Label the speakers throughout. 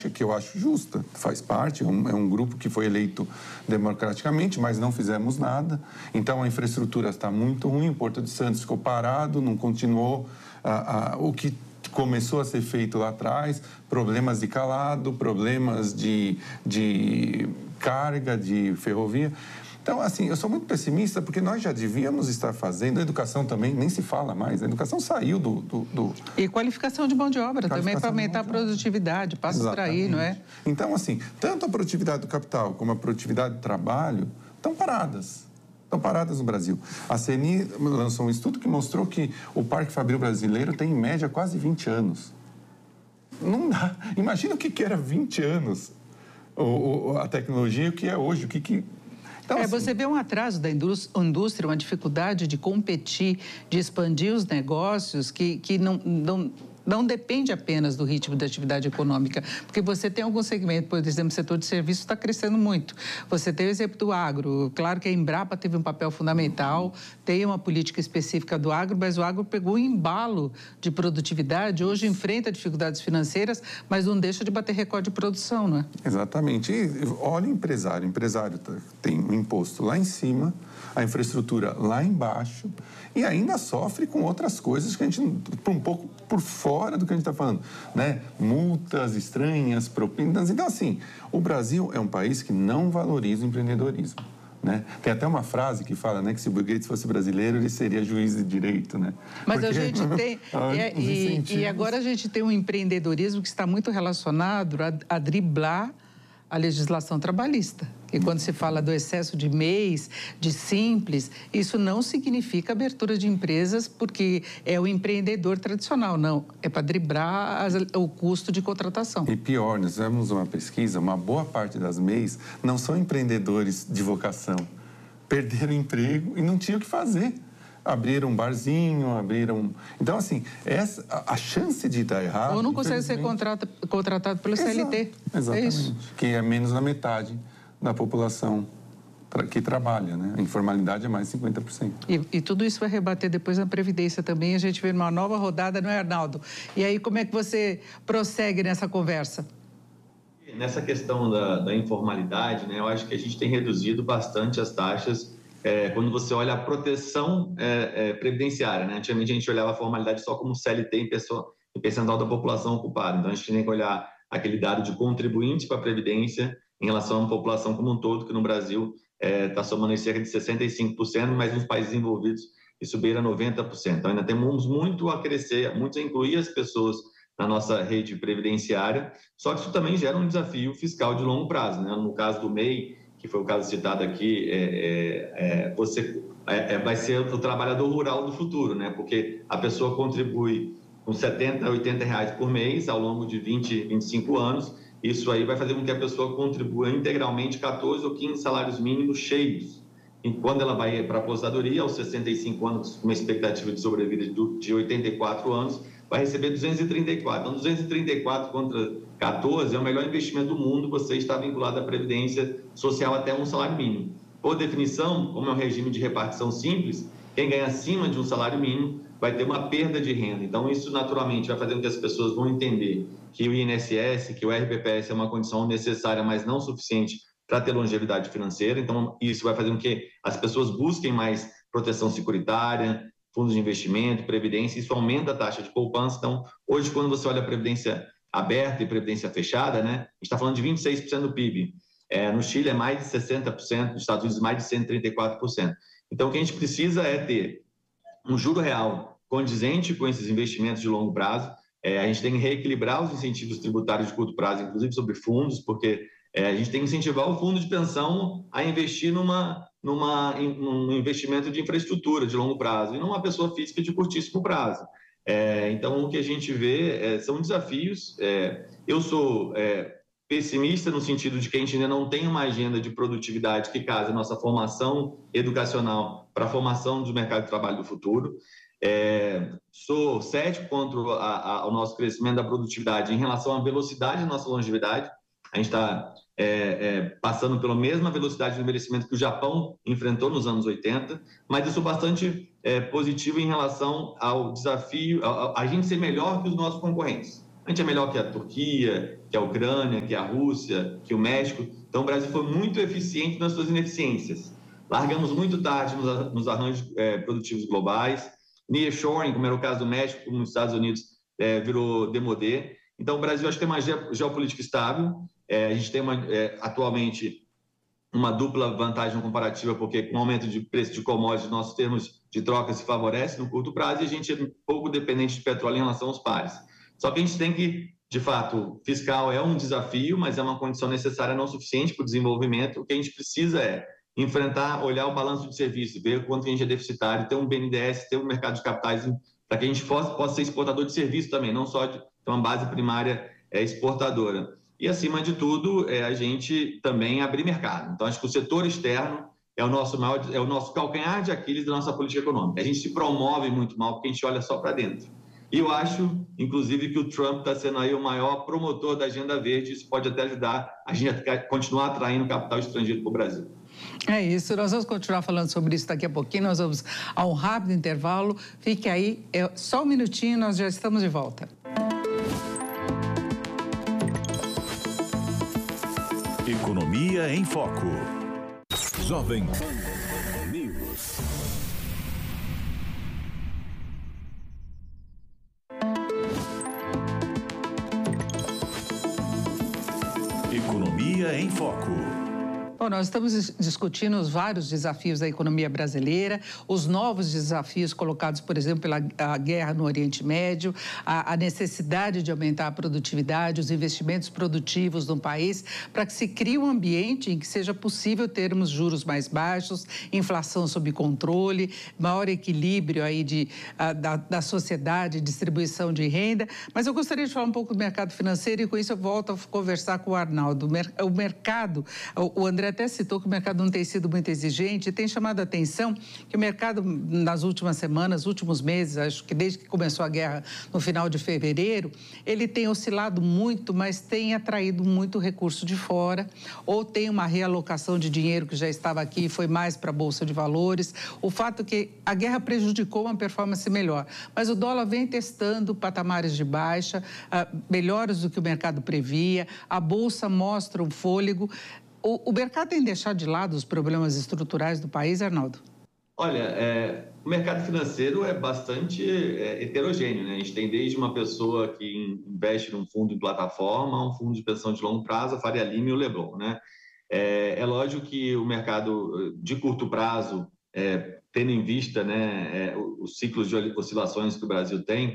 Speaker 1: que eu acho justa, faz parte, é um grupo que foi eleito democraticamente, mas não fizemos nada. Então a infraestrutura está muito ruim, o Porto de Santos ficou parado, não continuou o que começou a ser feito lá atrás, problemas de calado, problemas de carga, de ferrovia. Então, assim, eu sou muito pessimista porque nós já devíamos estar fazendo, a educação também nem se fala mais, a educação saiu do...
Speaker 2: E qualificação de mão de obra também para aumentar a produtividade, passa por aí, não é?
Speaker 1: Então, assim, tanto a produtividade do capital como a produtividade do trabalho estão paradas no Brasil. A CNI lançou um estudo que mostrou que o Parque Fabril brasileiro tem, em média, quase 20 anos. Não dá. Imagina o que era 20 anos, a tecnologia, o que é hoje, o que... Então, assim,
Speaker 2: você vê um atraso da indústria, uma dificuldade de competir, de expandir os negócios que não depende apenas do ritmo da atividade econômica, porque você tem algum segmento, por exemplo, o setor de serviços está crescendo muito. Você tem o exemplo do agro, claro que a Embrapa teve um papel fundamental, tem uma política específica do agro, mas o agro pegou um embalo de produtividade, hoje enfrenta dificuldades financeiras, mas não deixa de bater recorde de produção, não é?
Speaker 1: Exatamente. E olha o empresário tem um imposto lá em cima, a infraestrutura lá embaixo, e ainda sofre com outras coisas que a gente, um pouco por fora do que a gente está falando, né? Multas estranhas, propinas. Então, assim, o Brasil é um país que não valoriza o empreendedorismo, né? Tem até uma frase que fala, né, que se o Bill Gates fosse brasileiro, ele seria juiz de direito, né?
Speaker 2: Mas porque... a gente tem... e agora a gente tem um empreendedorismo que está muito relacionado a driblar a legislação trabalhista. E quando se fala do excesso de MEIs, de simples, isso não significa abertura de empresas porque é o empreendedor tradicional, não. É para driblar o custo de contratação.
Speaker 1: E pior, nós fizemos uma pesquisa, uma boa parte das MEIs não são empreendedores de vocação. Perderam o emprego e não tinham o que fazer. Abriram um barzinho, Então, assim, a chance de dar errado...
Speaker 2: Ou não consegue ser contratado pelo CLT.
Speaker 1: Exatamente.
Speaker 2: É isso.
Speaker 1: Que é menos da metade da população que trabalha, né? A informalidade é mais de 50%.
Speaker 2: E tudo isso vai rebater depois na Previdência também. A gente vê uma nova rodada, não é, Arnaldo? E aí, como é que você prossegue nessa conversa?
Speaker 3: Nessa questão da informalidade, né? Eu acho que a gente tem reduzido bastante as taxas quando você olha a proteção previdenciária, né? Antigamente a gente olhava a formalidade só como CLT em percentual da população ocupada. Então a gente tem que olhar aquele dado de contribuinte para a Previdência em relação à população como um todo, que no Brasil está somando em cerca de 65%, mas nos países envolvidos isso beira 90%. Então ainda temos muito a crescer, muito a incluir as pessoas na nossa rede previdenciária, só que isso também gera um desafio fiscal de longo prazo, né? No caso do MEI, que foi o caso citado aqui, vai ser o trabalhador rural do futuro, né? Porque a pessoa contribui com 70, 80 reais por mês ao longo de 20, 25 anos. Isso aí vai fazer com que a pessoa contribua integralmente 14 ou 15 salários mínimos cheios. E quando ela vai para a aposentadoria, aos 65 anos, com uma expectativa de sobrevida de 84 anos, vai receber 234. Então, 234 contra 14 é o melhor investimento do mundo, você está vinculado à Previdência Social até um salário mínimo. Por definição, como é um regime de repartição simples, quem ganha acima de um salário mínimo vai ter uma perda de renda. Então, isso naturalmente vai fazer com que as pessoas vão entender que o INSS, que o RPPS é uma condição necessária, mas não suficiente para ter longevidade financeira. Então, isso vai fazer com que as pessoas busquem mais proteção securitária, fundos de investimento, previdência, isso aumenta a taxa de poupança. Então, hoje, quando você olha a previdência aberta e previdência fechada, né, a gente está falando de 26% do PIB. No Chile é mais de 60%, nos Estados Unidos mais de 134%. Então, o que a gente precisa é ter um juro real condizente com esses investimentos de longo prazo. A gente tem que reequilibrar os incentivos tributários de curto prazo, inclusive sobre fundos, porque a gente tem que incentivar o fundo de pensão a investir num investimento de infraestrutura de longo prazo e não uma pessoa física de curtíssimo prazo. Então, o que a gente vê são desafios. Eu sou pessimista no sentido de que a gente ainda não tem uma agenda de produtividade que case a nossa formação educacional para a formação do mercado de trabalho do futuro. Sou cético quanto ao nosso crescimento da produtividade em relação à velocidade da nossa longevidade. A gente está passando pela mesma velocidade de envelhecimento que o Japão enfrentou nos anos 80, mas eu sou bastante positivo em relação ao desafio, a gente ser melhor que os nossos concorrentes. A gente é melhor que a Turquia, que a Ucrânia, que a Rússia, que o México. Então, o Brasil foi muito eficiente nas suas ineficiências. Largamos muito tarde nos arranjos produtivos globais. Nearshoring, como era o caso do México, como nos Estados Unidos, virou demodê. Então, o Brasil acho que tem uma geopolítica estável. A gente tem atualmente uma dupla vantagem comparativa, porque com o aumento de preço de commodities, nossos termos de troca se favorecem no curto prazo e a gente é pouco dependente de petróleo em relação aos pares. Só que a gente tem que, de fato, fiscal é um desafio, mas é uma condição necessária não suficiente para o desenvolvimento. O que a gente precisa é enfrentar, olhar o balanço de serviço, ver quanto a gente é deficitário, ter um BNDES, ter um mercado de capitais para que a gente possa ser exportador de serviço também, não só de uma base primária exportadora. E, acima de tudo, a gente também abrir mercado. Então, acho que o setor externo é o nosso calcanhar de Aquiles da nossa política econômica. A gente se promove muito mal porque a gente olha só para dentro. E eu acho, inclusive, que o Trump está sendo aí o maior promotor da agenda verde. Isso pode até ajudar a gente a continuar atraindo capital estrangeiro para o Brasil.
Speaker 2: É isso, nós vamos continuar falando sobre isso daqui a pouquinho, nós vamos a um rápido intervalo. Fique aí, só um minutinho, nós já estamos de volta.
Speaker 4: Economia em Foco. Jovem Pan News. Economia em Foco.
Speaker 2: Bom, nós estamos discutindo os vários desafios da economia brasileira, os novos desafios colocados, por exemplo, pela guerra no Oriente Médio, a necessidade de aumentar a produtividade, os investimentos produtivos no país, para que se crie um ambiente em que seja possível termos juros mais baixos, inflação sob controle, maior equilíbrio aí da sociedade, distribuição de renda. Mas eu gostaria de falar um pouco do mercado financeiro e, com isso, eu volto a conversar com o Arnaldo. O mercado, o André até citou que o mercado não tem sido muito exigente e tem chamado a atenção que o mercado, nas últimas semanas, últimos meses, acho que desde que começou a guerra no final de fevereiro, ele tem oscilado muito, mas tem atraído muito recurso de fora, ou tem uma realocação de dinheiro que já estava aqui e foi mais para a Bolsa de Valores. O fato é que a guerra prejudicou uma performance melhor, mas o dólar vem testando patamares de baixa, melhores do que o mercado previa, a Bolsa mostra um fôlego. O mercado tem deixado de lado os problemas estruturais do país, Arnaldo?
Speaker 3: Olha, o mercado financeiro é bastante heterogêneo, né? A gente tem desde uma pessoa que investe num fundo em plataforma, um fundo de pensão de longo prazo, a Faria Lima e o Leblon, né? É lógico que o mercado de curto prazo, tendo em vista, né, os ciclos de oscilações que o Brasil tem,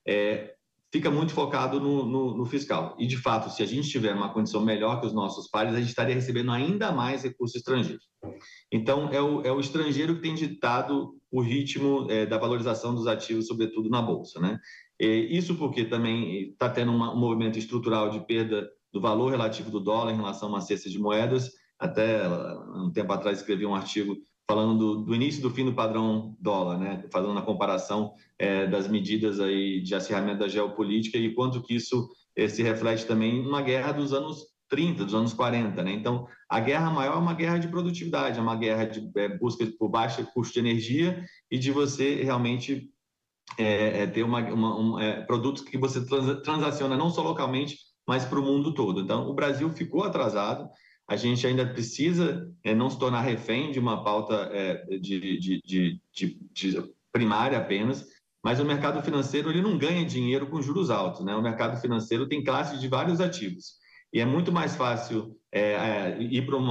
Speaker 3: fica muito focado no fiscal. E, de fato, se a gente tiver uma condição melhor que os nossos pares, a gente estaria recebendo ainda mais recursos estrangeiros. Então, é o estrangeiro que tem ditado o ritmo da valorização dos ativos, sobretudo na Bolsa, né? Isso porque também está tendo um movimento estrutural de perda do valor relativo do dólar em relação a uma cesta de moedas. Até um tempo atrás escrevi um artigo falando do início e do fim do padrão dólar, né? Fazendo uma comparação das medidas aí de acirramento da geopolítica e quanto que isso se reflete também numa guerra dos anos 30, dos anos 40, né? Então, a guerra maior é uma guerra de produtividade, é uma guerra de busca por baixo custo de energia e de você realmente ter produtos que você transaciona não só localmente, mas para o mundo todo. Então, o Brasil ficou atrasado. A gente ainda precisa não se tornar refém de uma pauta de primária apenas, mas o mercado financeiro ele não ganha dinheiro com juros altos, né? O mercado financeiro tem classes de vários ativos e é muito mais fácil ir para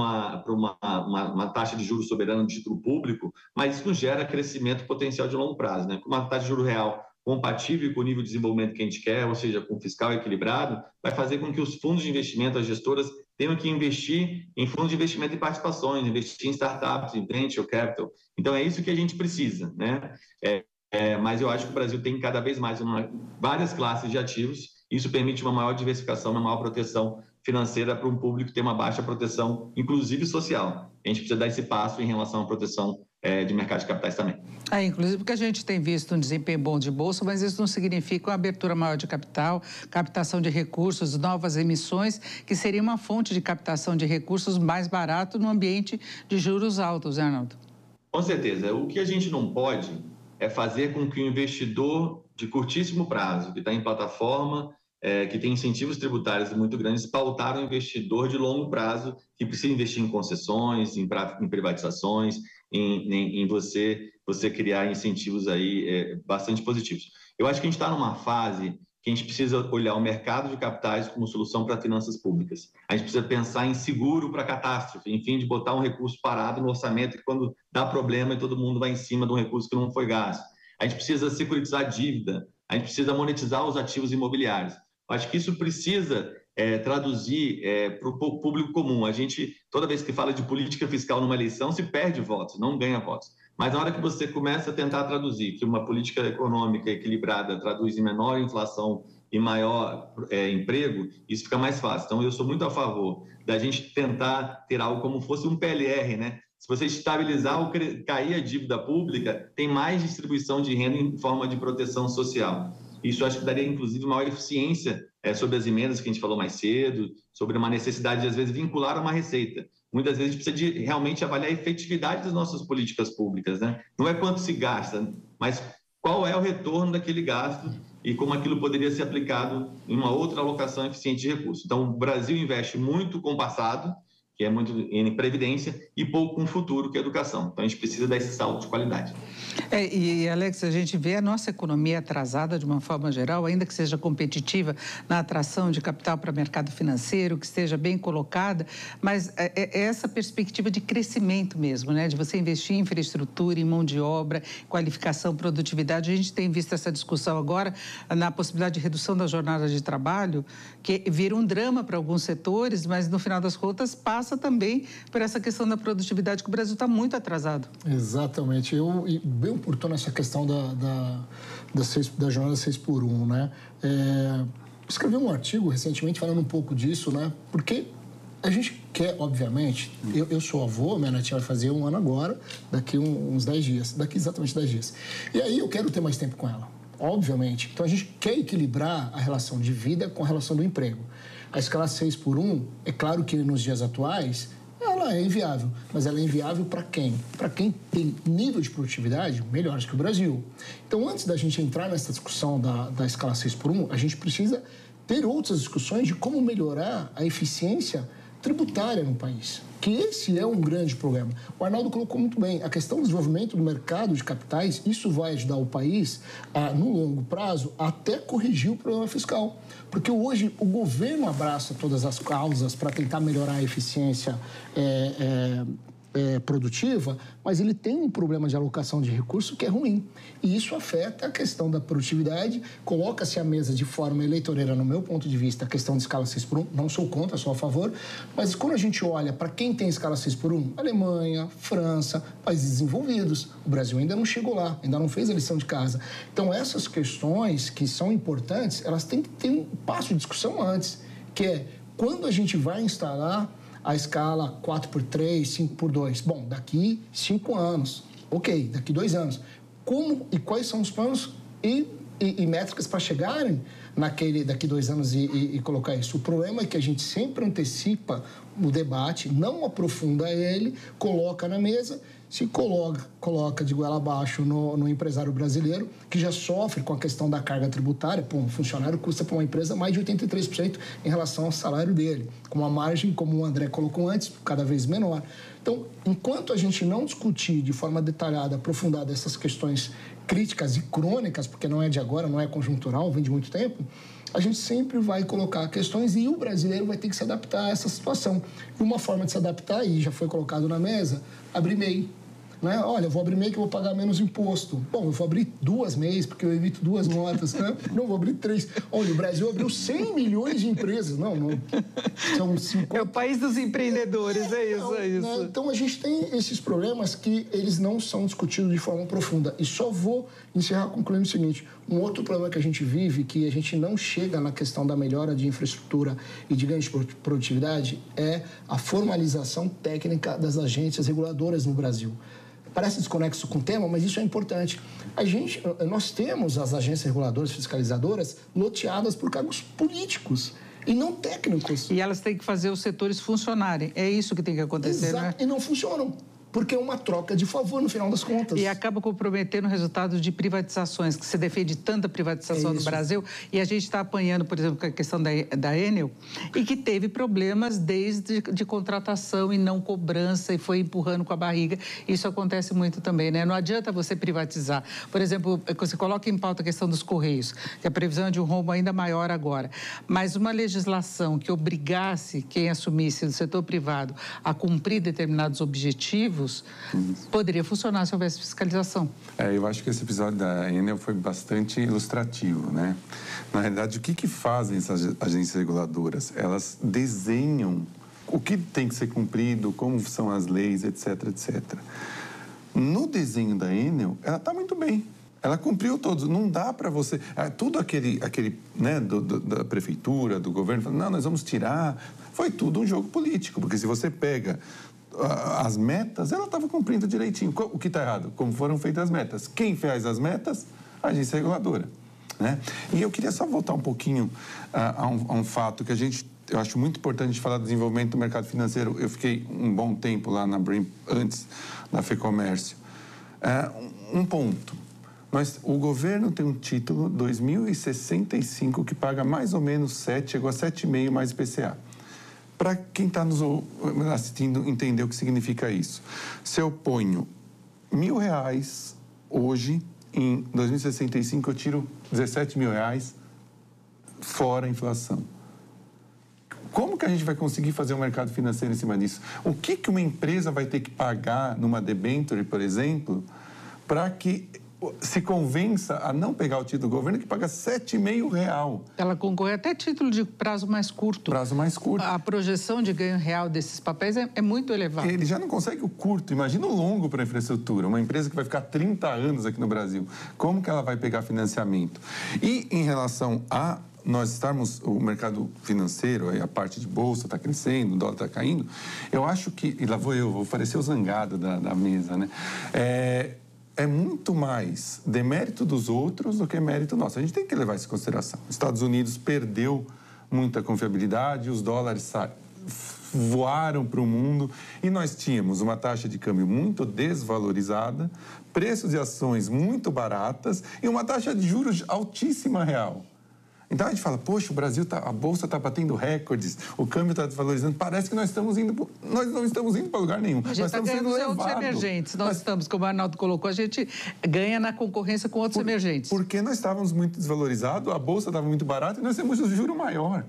Speaker 3: uma taxa de juros soberana de título público, mas isso não gera crescimento potencial de longo prazo, né? Com uma taxa de juros real compatível com o nível de desenvolvimento que a gente quer, ou seja, com fiscal equilibrado, vai fazer com que os fundos de investimento, as gestoras, tenham que investir em fundos de investimento em participações, investir em startups, em venture capital. Então, é isso que a gente precisa, né? Mas eu acho que o Brasil tem cada vez mais várias classes de ativos. Isso permite uma maior diversificação, uma maior proteção financeira para um público que tem uma baixa proteção, inclusive social. A gente precisa dar esse passo em relação à proteção de mercado de capitais também.
Speaker 2: Inclusive porque a gente tem visto um desempenho bom de bolsa, mas isso não significa uma abertura maior de capital, captação de recursos, novas emissões, que seria uma fonte de captação de recursos mais barato no ambiente de juros altos, né, Arnaldo?
Speaker 3: Com certeza. O que a gente não pode é fazer com que o investidor de curtíssimo prazo, que está em plataforma, que tem incentivos tributários muito grandes, pautaram o investidor de longo prazo que precisa investir em concessões, em privatizações, em você criar incentivos aí bastante positivos. Eu acho que a gente está numa fase que a gente precisa olhar o mercado de capitais como solução para finanças públicas. A gente precisa pensar em seguro para catástrofe, enfim, de botar um recurso parado no orçamento e quando dá problema e todo mundo vai em cima de um recurso que não foi gasto. A gente precisa securitizar a dívida, a gente precisa monetizar os ativos imobiliários. Eu acho que isso precisa traduzir para o público comum. A gente, toda vez que fala de política fiscal numa eleição, se perde votos, não ganha votos. Mas na hora que você começa a tentar traduzir que uma política econômica equilibrada traduz em menor inflação e maior emprego, isso fica mais fácil. Então, eu sou muito a favor da gente tentar ter algo como fosse um PLR, né? Se você estabilizar ou cair a dívida pública, tem mais distribuição de renda em forma de proteção social. Isso acho que daria, inclusive, maior eficiência sobre as emendas que a gente falou mais cedo, sobre uma necessidade de, às vezes, vincular uma receita. Muitas vezes a gente precisa de realmente avaliar a efetividade das nossas políticas públicas, né? Não é quanto se gasta, mas qual é o retorno daquele gasto e como aquilo poderia ser aplicado em uma outra alocação eficiente de recursos. Então, o Brasil investe muito com o passado, que é muito em previdência, e pouco com o futuro, que é a educação. Então, a gente precisa dar esse salto de qualidade.
Speaker 2: E, Alex, a gente vê a nossa economia atrasada de uma forma geral, ainda que seja competitiva na atração de capital para o mercado financeiro, que esteja bem colocada, mas é essa perspectiva de crescimento mesmo, né? De você investir em infraestrutura, em mão de obra, qualificação, produtividade. A gente tem visto essa discussão agora na possibilidade de redução da jornada de trabalho, que vira um drama para alguns setores, mas, no final das contas, passa também por essa questão da produtividade, que o Brasil está muito atrasado.
Speaker 5: Exatamente. Eu bem oportuno nessa questão da jornada 6x1, né? Escrevi um artigo recentemente falando um pouco disso, né? Porque a gente quer, obviamente, eu sou avô, minha netinha vai fazer 1 ano agora, daqui uns 10 dias, daqui exatamente 10 dias. E aí eu quero ter mais tempo com ela, obviamente. Então a gente quer equilibrar a relação de vida com a relação do emprego. A escala 6x1, é claro que nos dias atuais, ela é inviável. Mas ela é inviável para quem? Para quem tem nível de produtividade melhores que o Brasil. Então, antes da gente entrar nessa discussão da escala 6x1, a gente precisa ter outras discussões de como melhorar a eficiência tributária no país, que esse é um grande problema. O Arnaldo colocou muito bem, a questão do desenvolvimento do mercado de capitais, isso vai ajudar o país, no longo prazo, até corrigir o problema fiscal. Porque hoje o governo abraça todas as causas para tentar melhorar a eficiência produtiva, mas ele tem um problema de alocação de recursos que é ruim. E isso afeta a questão da produtividade, coloca-se à mesa de forma eleitoreira, no meu ponto de vista, a questão de escala 6x1, não sou contra, sou a favor, mas quando a gente olha para quem tem escala 6x1, Alemanha, França, países desenvolvidos, o Brasil ainda não chegou lá, ainda não fez a lição de casa. Então, essas questões que são importantes, elas têm que ter um passo de discussão antes, que é quando a gente vai instalar a escala 4x3, 5x2. Bom, daqui 5 anos. Ok, daqui 2 anos. Como e quais são os planos e métricas para chegarem daqui 2 anos e colocar isso? O problema é que a gente sempre antecipa o debate, não aprofunda ele, coloca na mesa, se coloca de goela abaixo no empresário brasileiro, que já sofre com a questão da carga tributária. Pô, um funcionário custa para uma empresa mais de 83% em relação ao salário dele, com uma margem, como o André colocou antes, cada vez menor. Então, enquanto a gente não discutir de forma detalhada, aprofundada essas questões críticas e crônicas, porque não é de agora, não é conjuntural, vem de muito tempo, a gente sempre vai colocar questões e o brasileiro vai ter que se adaptar a essa situação. E uma forma de se adaptar, e já foi colocado na mesa, abrir MEI. Né? Olha, eu vou abrir MEI que eu vou pagar menos imposto. Bom, eu vou abrir 2 MEIs, porque eu evito 2 notas, né? Não, vou abrir 3. Olha, o Brasil abriu 100 milhões de empresas. Não, são 50...
Speaker 2: É o país dos empreendedores, é isso.
Speaker 5: Né? Então, a gente tem esses problemas que eles não são discutidos de forma profunda. E só vou encerrar concluindo o seguinte, um outro problema que a gente vive, que a gente não chega na questão da melhora de infraestrutura e de ganho de produtividade, é a formalização técnica das agências reguladoras no Brasil. Parece desconexo com o tema, mas isso é importante. Nós temos as agências reguladoras, fiscalizadoras, loteadas por cargos políticos e não técnicos.
Speaker 2: E elas têm que fazer os setores funcionarem. É isso que tem que acontecer,
Speaker 5: exato,
Speaker 2: né?
Speaker 5: E não funcionam. porque é uma troca de favor no final das contas.
Speaker 2: E acaba comprometendo o resultado de privatizações, que você defende tanta privatização no Brasil, e a gente está apanhando, por exemplo, com a questão da Enel, e que teve problemas desde de contratação e não cobrança, e foi empurrando com a barriga. Isso acontece muito também, né? Não adianta você privatizar. Por exemplo, você coloca em pauta a questão dos Correios, que a previsão é de um rombo ainda maior agora. Mas uma legislação que obrigasse quem assumisse do setor privado a cumprir determinados objetivos, poderia funcionar se houvesse fiscalização.
Speaker 1: Eu acho que esse episódio da Enel foi bastante ilustrativo, né? Na realidade, o que fazem essas agências reguladoras? Elas desenham o que tem que ser cumprido, como são as leis, etc, etc. No desenho da Enel, ela está muito bem. Ela cumpriu todos. Não dá para você... Tudo aquele né, da prefeitura, do governo, não, nós vamos tirar. Foi tudo um jogo político, porque se você pega as metas, ela estava cumprindo direitinho. O que está errado? Como foram feitas as metas. Quem fez as metas? A agência reguladora. Né? E eu queria só voltar um pouquinho a um fato que eu acho muito importante falar do desenvolvimento do mercado financeiro. Eu fiquei um bom tempo lá na Brim, antes da FEComércio. Um ponto. O governo tem um título 2065 que paga mais ou menos 7, chegou a 7,5 mais IPCA. Para quem está nos assistindo entender o que significa isso. Se eu ponho R$1.000 hoje, em 2065 eu tiro R$17.000 fora a inflação. Como que a gente vai conseguir fazer um mercado financeiro em cima disso? O que uma empresa vai ter que pagar numa debenture, por exemplo, para que se convença a não pegar o título do governo que paga R$7,5.
Speaker 2: Ela concorre até título de prazo mais curto.
Speaker 1: Prazo mais curto.
Speaker 2: A projeção de ganho real desses papéis é muito elevada.
Speaker 1: Ele já não consegue o curto, imagina o longo para a infraestrutura. Uma empresa que vai ficar 30 anos aqui no Brasil. Como que ela vai pegar financiamento? E em relação a nós estarmos, o mercado financeiro, a parte de bolsa está crescendo, o dólar está caindo, eu acho que, e lá vou parecer o zangado da mesa, né? É muito mais demérito dos outros do que mérito nosso. A gente tem que levar isso em consideração. Os Estados Unidos perdeu muita confiabilidade, os dólares voaram para o mundo e nós tínhamos uma taxa de câmbio muito desvalorizada, preços de ações muito baratas e uma taxa de juros altíssima real. Então a gente fala, poxa, o Brasil a bolsa está batendo recordes, o câmbio está desvalorizando, parece que nós não estamos indo para lugar nenhum.
Speaker 2: A gente está ganhando os outros emergentes. Nós estamos, como o Arnaldo colocou, a gente ganha na concorrência com outros emergentes.
Speaker 1: Porque nós estávamos muito desvalorizados, a bolsa estava muito barata e nós temos o juro maior.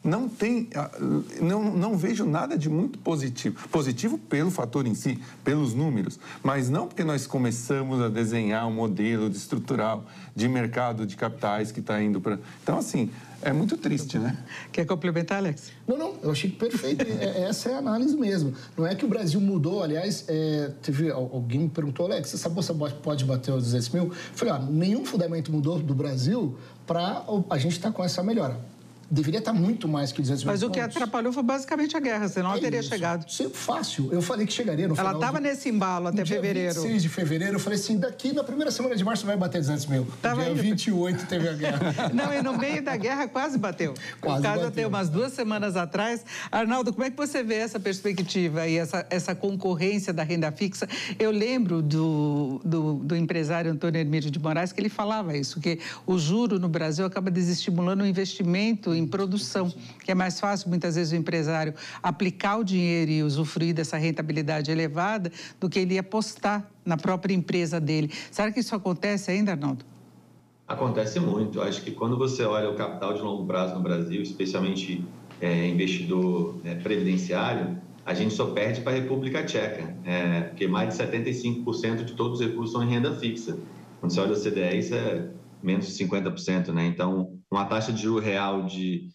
Speaker 1: Não vejo nada de muito positivo. Positivo pelo fator em si, pelos números, mas não porque nós começamos a desenhar um modelo estrutural de mercado de capitais que está indo para... Então, assim, é muito triste, né?
Speaker 2: Quer complementar, Alex?
Speaker 5: Não, eu achei perfeito. Essa é a análise mesmo. Não é que o Brasil mudou, aliás, alguém me perguntou, Alex, essa bolsa pode bater os 200 mil? Eu falei, nenhum fundamento mudou do Brasil para a gente estar com essa melhora. Deveria estar muito mais que 200 mil
Speaker 2: pontos. Mas o que atrapalhou foi basicamente a guerra, senão ela teria chegado.
Speaker 5: Isso é fácil. Eu falei que chegaria no final.
Speaker 2: Ela estava nesse embalo até fevereiro.
Speaker 5: No dia 26 de fevereiro, eu falei assim, daqui na primeira semana de março vai bater 200 mil. No dia 28 teve a guerra.
Speaker 2: Não, e no meio da guerra quase bateu.
Speaker 5: Quase bateu.
Speaker 2: Até umas 2 semanas atrás. Arnaldo, como é que você vê essa perspectiva e essa concorrência da renda fixa? Eu lembro do empresário Antônio Hermídio de Moraes que ele falava isso, que o juro no Brasil acaba desestimulando o investimento em produção, que é mais fácil, muitas vezes, o empresário aplicar o dinheiro e usufruir dessa rentabilidade elevada do que ele apostar na própria empresa dele. Será que isso acontece ainda, Arnaldo?
Speaker 3: Acontece muito. Acho que quando você olha o capital de longo prazo no Brasil, especialmente investidor previdenciário, a gente só perde para a República Tcheca, porque mais de 75% de todos os recursos são em renda fixa. Quando você olha o CDE, isso é menos de 50%, né? Então, uma taxa de juros real de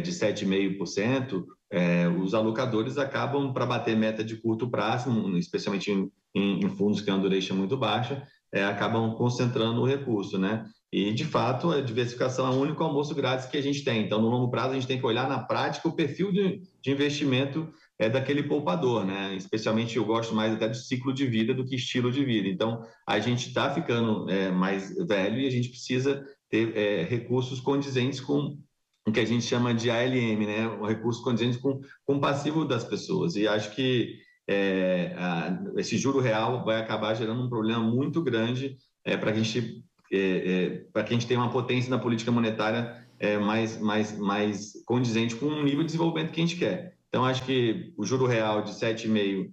Speaker 3: 7,5%, os alocadores acabam, para bater meta de curto prazo, especialmente em fundos que têm uma duration muito baixa, acabam concentrando o recurso, né? E, de fato, a diversificação é o único almoço grátis que a gente tem. Então, no longo prazo, a gente tem que olhar na prática o perfil de investimento daquele poupador, né? Especialmente, eu gosto mais até do ciclo de vida do que estilo de vida. Então, a gente está ficando mais velho e a gente precisa ter recursos condizentes com o que a gente chama de ALM, né? Recursos condizentes com o passivo das pessoas. E acho que esse juro real vai acabar gerando um problema muito grande para que a gente tenha uma potência na política monetária mais condizente com o nível de desenvolvimento que a gente quer. Então, acho que o juro real de 7,5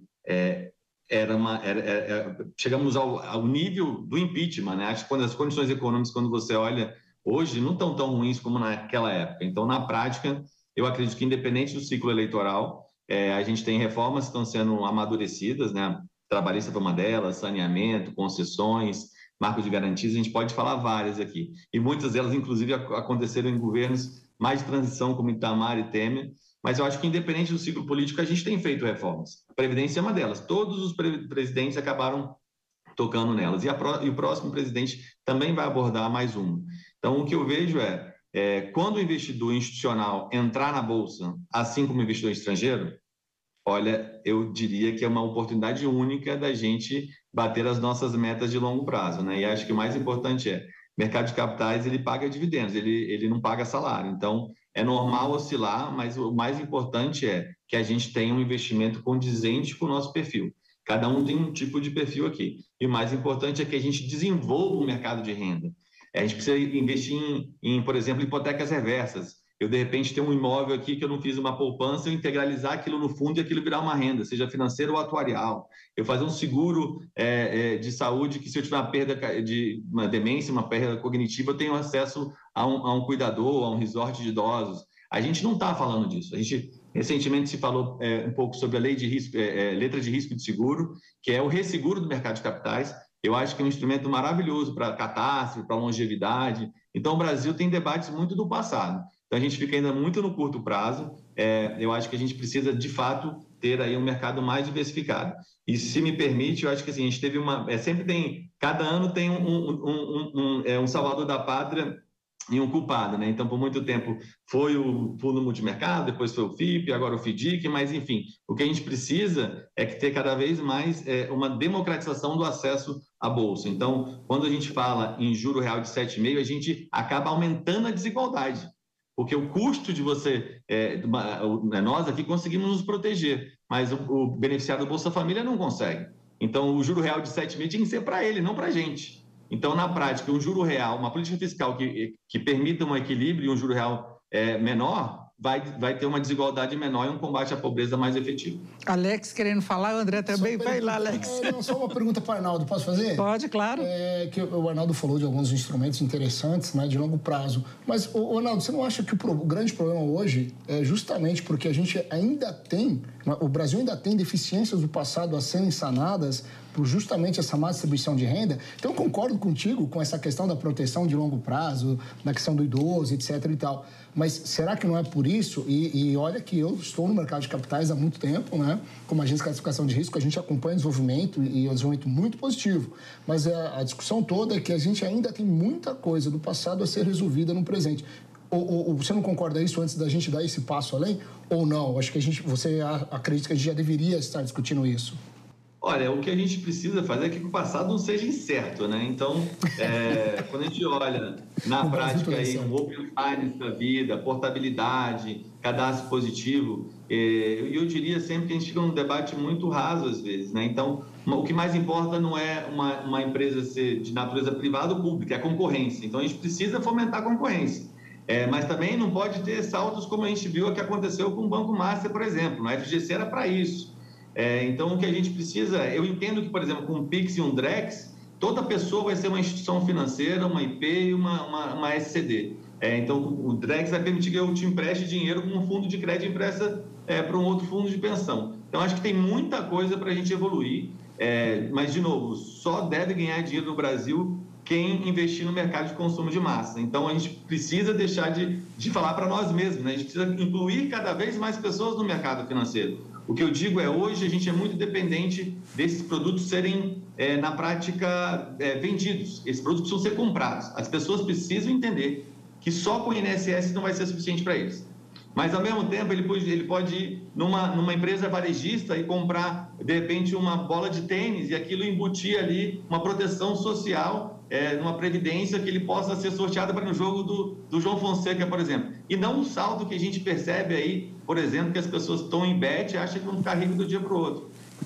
Speaker 3: chegamos ao nível do impeachment, né? Acho que quando as condições econômicas, quando você olha hoje, não estão tão ruins como naquela época. Então, na prática, eu acredito que, independente do ciclo eleitoral, a gente tem reformas que estão sendo amadurecidas, né? Trabalhista foi uma delas, saneamento, concessões, marco de garantias, a gente pode falar várias aqui. E muitas delas, inclusive, aconteceram em governos mais de transição, como Itamar e Temer. Mas eu acho que, independente do ciclo político, a gente tem feito reformas. A Previdência é uma delas. Todos os presidentes acabaram tocando nelas. E o próximo presidente também vai abordar mais uma. Então, o que eu vejo quando o investidor institucional entrar na Bolsa, assim como o investidor estrangeiro, olha, eu diria que é uma oportunidade única da gente bater as nossas metas de longo prazo, né? E acho que o mais importante mercado de capitais, ele paga dividendos, ele não paga salário. Então, é normal oscilar, mas o mais importante é que a gente tenha um investimento condizente com o nosso perfil. Cada um tem um tipo de perfil aqui. E o mais importante é que a gente desenvolva o mercado de renda. A gente precisa investir por exemplo, hipotecas reversas. Eu, de repente, tenho um imóvel aqui que eu não fiz uma poupança, eu integralizar aquilo no fundo e aquilo virar uma renda, seja financeira ou atuarial. Eu fazer um seguro de saúde que, se eu tiver uma perda de uma demência, uma perda cognitiva, eu tenho acesso a um cuidador, a um resort de idosos. A gente não está falando disso. Recentemente se falou um pouco sobre a lei de risco, letra de risco de seguro, que é o resseguro do mercado de capitais. Eu acho que é um instrumento maravilhoso para catástrofe, para longevidade. Então, o Brasil tem debates muito do passado. Então, a gente fica ainda muito no curto prazo. Eu acho que a gente precisa, de fato, ter aí um mercado mais diversificado. E, se me permite, eu acho que assim, a gente teve sempre tem... Cada ano tem um salvador da pátria e um culpado, né? Então, por muito tempo foi o Fundo Multimercado, depois foi o FIP, agora o FDIC, mas, enfim, o que a gente precisa é que ter cada vez mais uma democratização do acesso à Bolsa. Então, quando a gente fala em juro real de 7,5, a gente acaba aumentando a desigualdade, porque o custo de você... nós aqui conseguimos nos proteger, mas o beneficiário do Bolsa Família não consegue. Então, o juro real de 7,5 tinha que ser para ele, não para a gente. Então, na prática, um juro real, uma política fiscal que permita um equilíbrio e um juro real menor, vai ter uma desigualdade menor e um combate à pobreza mais efetivo.
Speaker 2: Alex querendo falar, o André também. Vai lá, Alex.
Speaker 5: Só uma pergunta para o Arnaldo, posso fazer?
Speaker 2: Pode, claro.
Speaker 5: Que o Arnaldo falou de alguns instrumentos interessantes, né, de longo prazo. Mas, Arnaldo, você não acha que o grande problema hoje é justamente porque a gente ainda tem, o Brasil ainda tem deficiências do passado a serem sanadas por justamente essa má distribuição de renda? Então, eu concordo contigo com essa questão da proteção de longo prazo, na questão do idoso, etc. e tal. Mas será que não é por isso? E olha que eu estou no mercado de capitais há muito tempo, né? Como agência de classificação de risco, a gente acompanha o desenvolvimento e é um desenvolvimento muito positivo. Mas a discussão toda é que a gente ainda tem muita coisa do passado a ser resolvida no presente. Ou você não concorda isso antes da gente dar esse passo além? Ou não? Acho que você acredita que a gente já deveria estar discutindo isso?
Speaker 3: Olha, o que a gente precisa fazer é que o passado não seja incerto, né? Então, quando a gente olha na prática aí um open finance da vida, portabilidade, cadastro positivo, eu diria sempre que a gente fica num debate muito raso às vezes, né? Então, o que mais importa não é uma empresa ser de natureza privada ou pública, é a concorrência. Então, a gente precisa fomentar a concorrência. Mas também não pode ter saltos como a gente viu o que aconteceu com o Banco Master, por exemplo. A FGC era para isso. Então, o que a gente precisa... Eu entendo que, por exemplo, com um PIX e um DREX, toda pessoa vai ser uma instituição financeira, uma IP e uma SCD. Então, o DREX vai permitir que eu te empreste dinheiro com um fundo de crédito empresta para um outro fundo de pensão. Então, acho que tem muita coisa para a gente evoluir. Mas, de novo, só deve ganhar dinheiro no Brasil quem investir no mercado de consumo de massa. Então, a gente precisa deixar de falar para nós mesmos, né? A gente precisa incluir cada vez mais pessoas no mercado financeiro. O que eu digo hoje a gente é muito dependente desses produtos serem, na prática, vendidos. Esses produtos precisam ser comprados. As pessoas precisam entender que só com o INSS não vai ser suficiente para eles. Mas, ao mesmo tempo, ele pode ir numa empresa varejista e comprar, de repente, uma bola de tênis e aquilo embutir ali uma proteção social, numa previdência que ele possa ser sorteado para no jogo do João Fonseca, por exemplo. E não um saldo que a gente percebe aí, por exemplo, que as pessoas estão em bet e acham que vão ficar ricos do dia para o outro.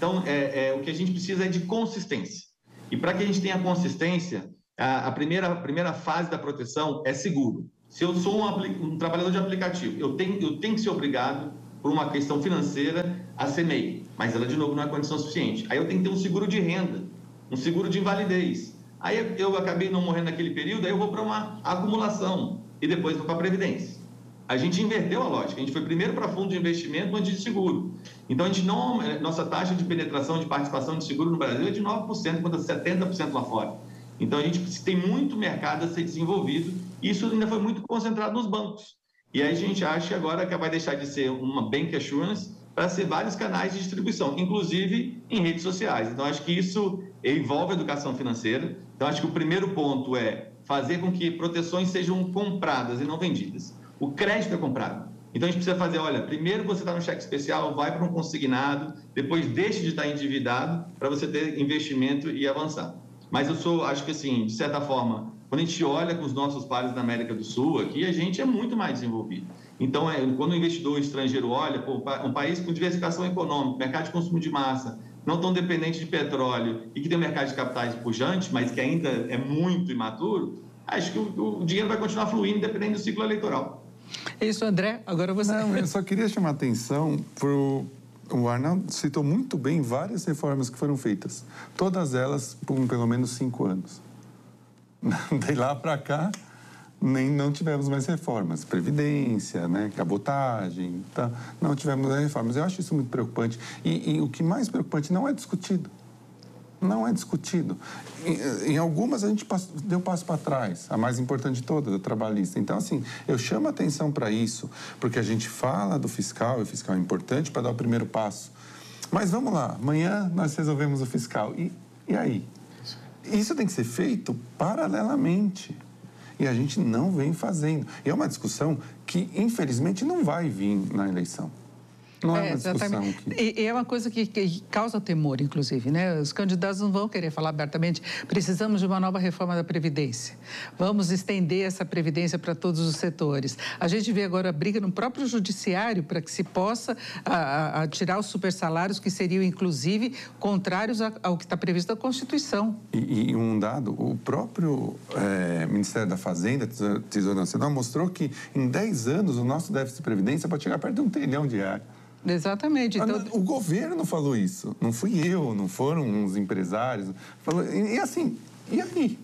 Speaker 3: Então, o que a gente precisa é de consistência. E para que a gente tenha consistência, a primeira fase da proteção é seguro. Se eu sou um trabalhador de aplicativo, eu tenho que ser obrigado, por uma questão financeira, a ser MEI. Mas ela, de novo, não é condição suficiente. Aí eu tenho que ter um seguro de renda, um seguro de invalidez. Aí eu acabei não morrendo naquele período, aí eu vou para uma acumulação e depois vou para a Previdência. A gente inverteu a lógica, a gente foi primeiro para fundo de investimento antes de seguro. Então, nossa taxa de penetração de participação de seguro no Brasil é de 9%, enquanto 70% lá fora. Então, a gente tem muito mercado a ser desenvolvido e isso ainda foi muito concentrado nos bancos. E aí a gente acha que agora vai deixar de ser uma bank assurance para ser vários canais de distribuição, inclusive em redes sociais. Então, acho que isso envolve a educação financeira. Então, acho que o primeiro ponto é fazer com que proteções sejam compradas e não vendidas. O crédito é comprado. Então, a gente precisa fazer, olha, primeiro você está no cheque especial, vai para um consignado, depois deixe de estar endividado para você ter investimento e avançar. Mas acho que assim, de certa forma, quando a gente olha com os nossos pares da América do Sul, aqui a gente é muito mais desenvolvido. Então, quando o investidor estrangeiro olha, um país com diversificação econômica, mercado de consumo de massa, não tão dependente de petróleo e que tem um mercado de capitais pujante, mas que ainda é muito imaturo, acho que o dinheiro vai continuar fluindo dependendo do ciclo eleitoral.
Speaker 2: É isso, André. Agora você...
Speaker 1: Não, eu só queria chamar a atenção para o Arnaldo citou muito bem várias reformas que foram feitas. Todas elas por pelo menos 5 anos. De lá para cá, não tivemos mais reformas. Previdência, né, cabotagem, tá? Não tivemos mais reformas. Eu acho isso muito preocupante. E o que mais preocupante não é discutido. Não é discutido. Em algumas a gente deu passo para trás. A mais importante de todas, a trabalhista. Então, assim, eu chamo a atenção para isso, porque a gente fala do fiscal, e o fiscal é importante para dar o primeiro passo. Mas vamos lá, amanhã nós resolvemos o fiscal. E aí? Isso tem que ser feito paralelamente. E a gente não vem fazendo. E é uma discussão que, infelizmente, não vai vir na eleição. Não é uma discussão que...
Speaker 2: E é uma coisa que causa temor, inclusive, né? Os candidatos não vão querer falar abertamente. Precisamos de uma nova reforma da Previdência. Vamos estender essa Previdência para todos os setores. A gente vê agora a briga no próprio Judiciário para que se possa tirar os supersalários que seriam, inclusive, contrários ao que está previsto na Constituição.
Speaker 1: E um dado, o próprio Ministério da Fazenda, Tesouro Nacional, mostrou que em 10 anos o nosso déficit de Previdência pode chegar perto de R$1 trilhão.
Speaker 2: Exatamente. Então...
Speaker 1: O governo falou isso, não fui eu, não foram os empresários. Falou, e assim, e aí?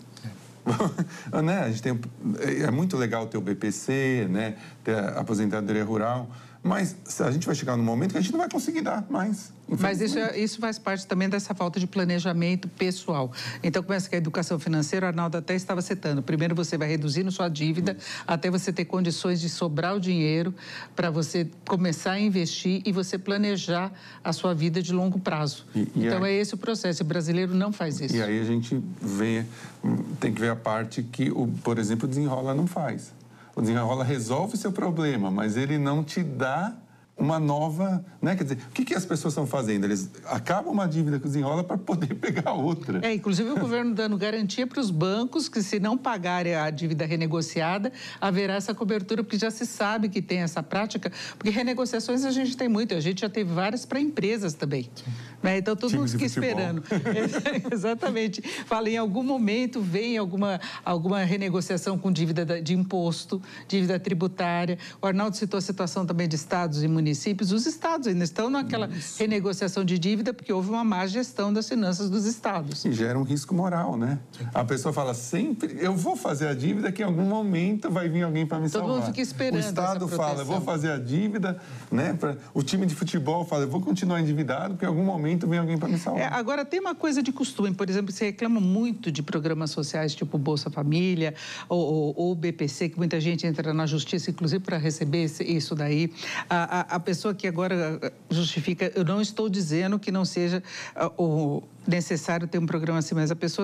Speaker 1: Né? A gente tem, é muito legal ter o BPC, né? Ter a aposentadoria rural, mas a gente vai chegar num momento que a gente não vai conseguir dar mais.
Speaker 2: Mas isso faz parte também dessa falta de planejamento pessoal. Então, começa com a educação financeira, o Arnaldo até estava citando. Primeiro, você vai reduzindo sua dívida até você ter condições de sobrar o dinheiro para você começar a investir e você planejar a sua vida de longo prazo. Então, é esse o processo. O brasileiro não faz isso.
Speaker 1: E aí a gente tem que ver a parte que, por exemplo, o Desenrola não faz. O Desenrola resolve o seu problema, mas ele não te dá uma nova, né? Quer dizer, o que as pessoas estão fazendo? Eles acabam uma dívida que desenrola para poder pegar outra.
Speaker 2: Inclusive o governo dando garantia para os bancos que, se não pagarem a dívida renegociada, haverá essa cobertura, porque já se sabe que tem essa prática, porque renegociações a gente tem muito, a gente já teve várias para empresas também. Né? Então, todo mundo fica esperando. Exatamente. Fala, em algum momento vem alguma renegociação com dívida de imposto, dívida tributária. O Arnaldo citou a situação também de estados e municípios. Os estados ainda estão naquela renegociação de dívida porque houve uma má gestão das finanças dos estados.
Speaker 1: E gera um risco moral, né? A pessoa fala sempre, eu vou fazer a dívida que em algum momento vai vir alguém para me salvar.
Speaker 2: Todo mundo fica esperando.
Speaker 1: O Estado fala, eu vou fazer a dívida, né? O time de futebol fala, eu vou continuar endividado porque em algum momento vem alguém para me salvar.
Speaker 2: Agora, tem uma coisa de costume. Por exemplo, você reclama muito de programas sociais tipo Bolsa Família ou BPC, que muita gente entra na justiça, inclusive, para receber isso daí. A pessoa que agora justifica, eu não estou dizendo que não seja necessário ter um programa assim, mas a pessoa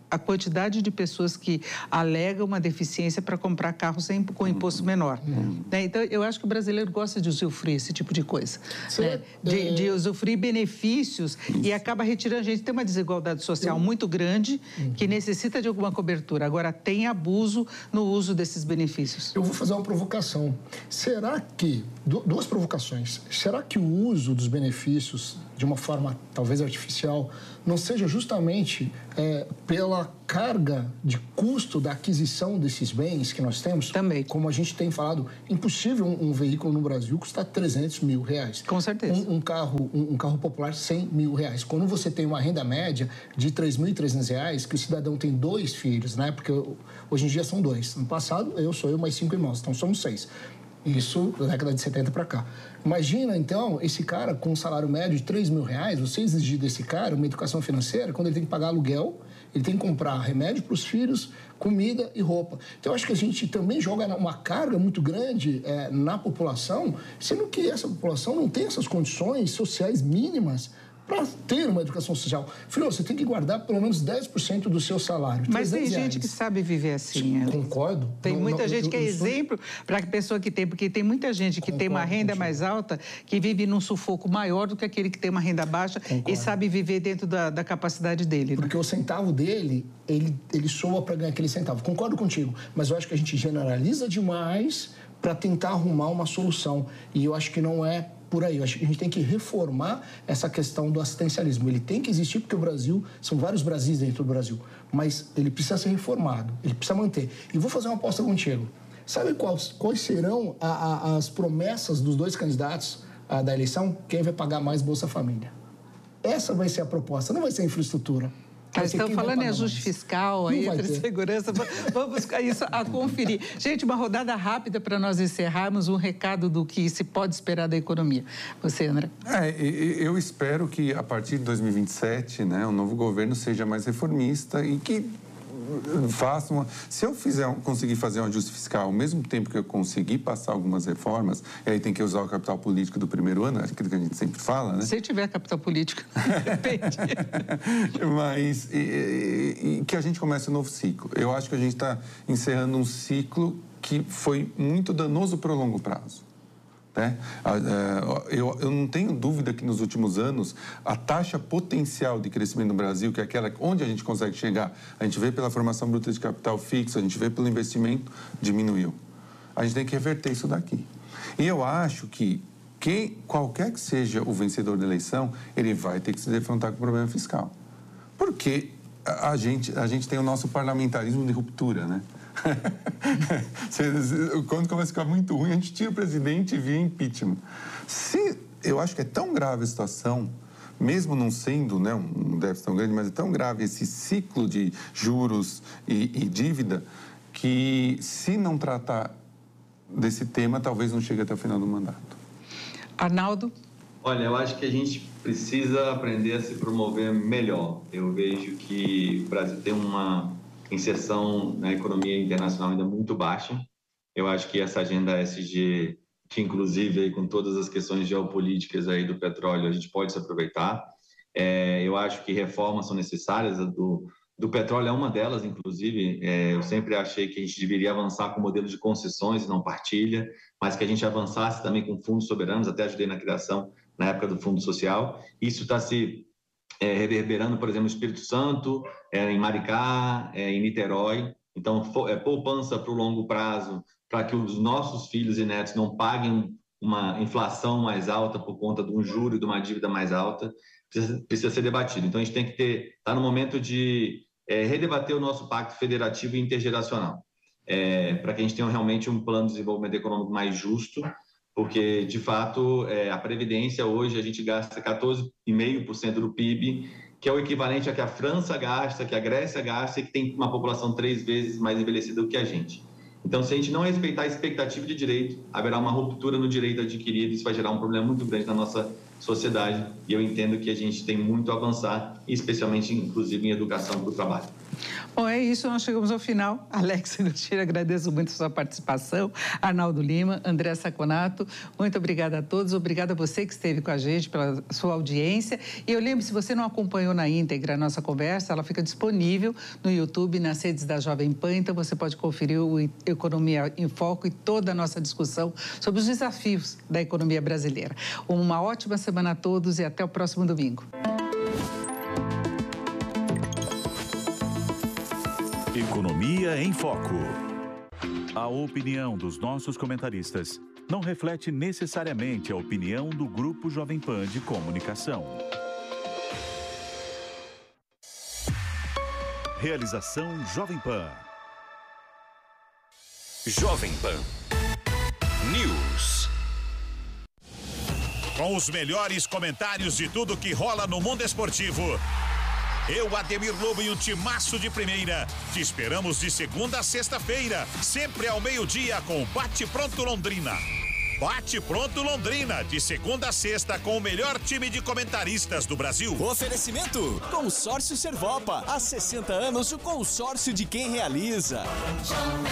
Speaker 2: a quantidade de pessoas que alegam uma deficiência para comprar carro com imposto menor. Né? Então, eu acho que o brasileiro gosta de usufruir esse tipo de coisa. Né? De usufruir benefícios e acaba retirando a gente. Tem uma desigualdade social muito grande que necessita de alguma cobertura. Agora, tem abuso no uso desses benefícios.
Speaker 5: Eu vou fazer uma provocação. Será que... Duas provocações. Será que o uso dos benefícios de uma forma talvez artificial não seja justamente pela carga de custo da aquisição desses bens que nós temos?
Speaker 2: Também.
Speaker 5: Como a gente tem falado, impossível um veículo no Brasil custar 300 mil reais.
Speaker 2: Com certeza.
Speaker 5: Um carro popular, 100 mil reais. Quando você tem uma renda média de 3.300 reais, que o cidadão tem 2 filhos, né? Porque hoje em dia são 2. No passado, sou eu mais 5 irmãos, então somos 6. Isso da década de 70 para cá. Imagina, então, esse cara com um salário médio de 3 mil reais, você exigir desse cara uma educação financeira, quando ele tem que pagar aluguel, ele tem que comprar remédio para os filhos, comida e roupa. Então, eu acho que a gente também joga uma carga muito grande na população, sendo que essa população não tem essas condições sociais mínimas para ter uma educação social. Filho, você tem que guardar pelo menos 10% do seu salário.
Speaker 2: Mas tem gente que sabe viver assim.
Speaker 5: Concordo.
Speaker 2: Tem muita gente que é exemplo para a pessoa que tem, porque tem muita gente que tem uma renda mais alta que vive num sufoco maior do que aquele que tem uma renda baixa e sabe viver dentro da capacidade dele.
Speaker 5: Porque o centavo dele, ele soa para ganhar aquele centavo. Concordo contigo, mas eu acho que a gente generaliza demais para tentar arrumar uma solução. E eu acho que não é por aí. Eu acho que a gente tem que reformar essa questão do assistencialismo. Ele tem que existir porque o Brasil, são vários Brasis dentro do Brasil, mas ele precisa ser reformado, ele precisa manter. E vou fazer uma aposta contigo. Sabe quais serão as promessas dos 2 candidatos da eleição? Quem vai pagar mais Bolsa Família? Essa vai ser a proposta, não vai ser a infraestrutura.
Speaker 2: Nós estamos falando em ajuste fiscal, aí, entre segurança. Vamos isso a conferir. Gente, uma rodada rápida para nós encerrarmos, um recado do que se pode esperar da economia. Você, André?
Speaker 1: Eu espero que, a partir de 2027, né, o novo governo seja mais reformista e que faça uma... Se eu conseguir fazer um ajuste fiscal ao mesmo tempo que eu conseguir passar algumas reformas, e aí tem que usar o capital político do primeiro ano, aquilo que a gente sempre fala, né?
Speaker 2: Se tiver capital político, depende.
Speaker 1: Mas que a gente comece um novo ciclo. Eu acho que a gente está encerrando um ciclo que foi muito danoso para o longo prazo. Né? Eu não tenho dúvida que nos últimos anos a taxa potencial de crescimento no Brasil, que é aquela onde a gente consegue chegar, a gente vê pela formação bruta de capital fixo, a gente vê pelo investimento, diminuiu. A gente tem que reverter isso daqui. E eu acho que qualquer que seja o vencedor da eleição, ele vai ter que se defrontar com o problema fiscal. Porque a gente tem o nosso parlamentarismo de ruptura, né? Quando começa a ficar muito ruim, a gente tira o presidente e via impeachment. Eu acho que é tão grave a situação, mesmo não sendo, né, um déficit tão grande, mas é tão grave esse ciclo de juros e dívida, que se não tratar desse tema, talvez não chegue até o final do mandato.
Speaker 2: Arnaldo?
Speaker 3: Olha, eu acho que a gente precisa aprender a se promover melhor. Eu vejo que o Brasil tem uma inserção na economia internacional ainda muito baixa. Eu acho que essa agenda ESG, que inclusive aí, com todas as questões geopolíticas aí do petróleo, a gente pode se aproveitar. Eu acho que reformas são necessárias, do petróleo é uma delas, inclusive. Eu sempre achei que a gente deveria avançar com o modelo de concessões e não partilha, mas que a gente avançasse também com fundos soberanos, até ajudei na criação, na época do Fundo Social. Isso está se reverberando, por exemplo, no Espírito Santo, em Maricá, em Niterói. Então, poupança para o longo prazo, para que os nossos filhos e netos não paguem uma inflação mais alta por conta de um juro e de uma dívida mais alta, precisa ser debatido. Então, a gente tem que estar no momento de redebater o nosso pacto federativo e intergeracional, para que a gente tenha realmente um plano de desenvolvimento econômico mais justo, porque, de fato, a Previdência hoje a gente gasta 14,5% do PIB, que é o equivalente a que a França gasta, que a Grécia gasta e que tem uma população 3 vezes mais envelhecida do que a gente. Então, se a gente não respeitar a expectativa de direito, haverá uma ruptura no direito adquirido e isso vai gerar um problema muito grande na nossa sociedade, e eu entendo que a gente tem muito a avançar, especialmente, inclusive, em educação para o trabalho.
Speaker 2: Bom, é isso, nós chegamos ao final. Alex Agostini, agradeço muito a sua participação. Arnaldo Lima, André Saconato, muito obrigada a todos. Obrigada a você que esteve com a gente, pela sua audiência. E eu lembro, se você não acompanhou na íntegra a nossa conversa, ela fica disponível no YouTube, nas redes da Jovem Pan, então você pode conferir o Economia em Foco e toda a nossa discussão sobre os desafios da economia brasileira. Uma ótima semana a todos e até o próximo domingo.
Speaker 4: Economia em Foco. A opinião dos nossos comentaristas não reflete necessariamente a opinião do Grupo Jovem Pan de Comunicação. Realização Jovem Pan.
Speaker 6: Jovem Pan News.
Speaker 7: Com os melhores comentários de tudo que rola no mundo esportivo. Eu, Ademir Lobo e um timaço de primeira. Te esperamos de segunda a sexta-feira, sempre ao meio-dia com Bate Pronto Londrina. Bate Pronto Londrina, de segunda a sexta com o melhor time de comentaristas do Brasil.
Speaker 6: Oferecimento: Consórcio Servopa. Há 60 anos, o consórcio de quem realiza.